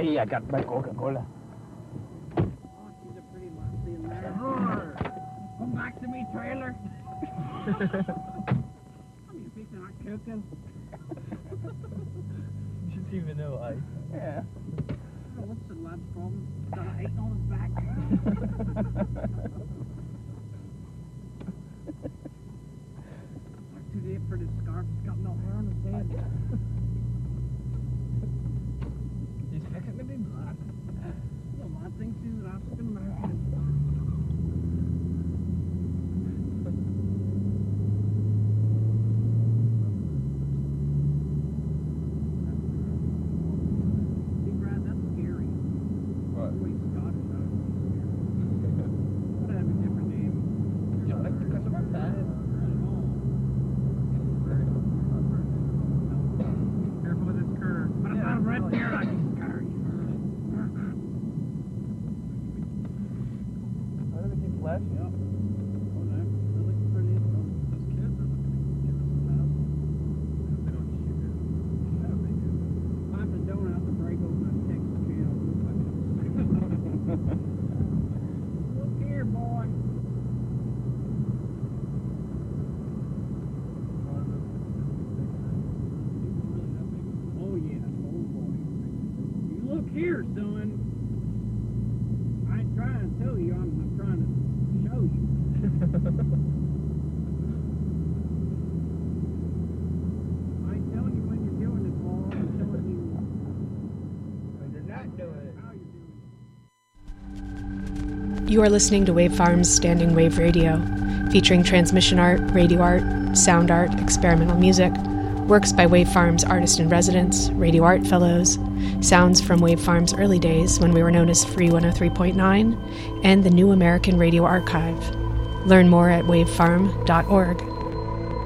Hey, I got my Coca-Cola. Oh, she's a pretty lassie in there. Come back to me, trailer. I'm your piece of hot cooking. You should even know ice. Yeah. Oh, what's the lad's problem? Got an ache on his back. Too late for the scarf. He's got no hair on his head. He's picking to be black. The lad thinks he's an African American. See, Brad, that's scary. What? Oh, he's Scottish. I don't know. Gotta have a different name. You like the customer bad? Careful with this curve. But it's not a red deer like he's scary. Why do they keep flashing? Yep. Oh, no. That looks pretty. Those kids are looking to give us a pass. They don't shoot it. I don't think it. I'm the donut out the break open that Texas channel. Look here, boy. Oh, yeah. Oh, boy. You look here, son. I ain't trying to tell you. I'm trying to show you. I ain't telling you when you're doing it, boy. I'm telling you When you're not doing it. how you're doing it. You are listening to Wave Farms Standing Wave Radio, featuring transmission art, radio art, sound art, experimental music, works by Wave Farms artist-in-residence, radio art fellows, sounds from Wave Farms' early days when we were known as Free 103.9, and the New American Radio Archive. Learn more at wavefarm.org.